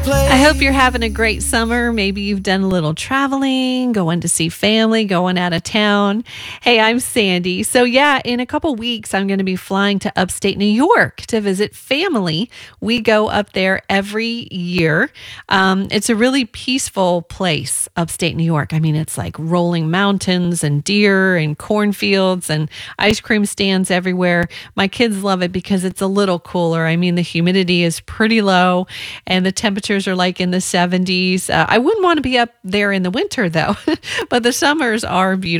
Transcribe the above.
I hope you're having a great summer. Maybe you've done a little traveling, going to see family, going out of town. Hey, I'm Sandy. So, yeah, in a couple weeks, I'm going to be flying to upstate New York to visit family. We go up there every year. It's a really peaceful place, upstate New York. I mean, it's like rolling mountains and deer and cornfields and ice cream stands everywhere. My kids love it because it's a little cooler. I mean, the humidity is pretty low and the temperatures are like in the 70s. I wouldn't want to be up there in the winter though, but the summers are beautiful.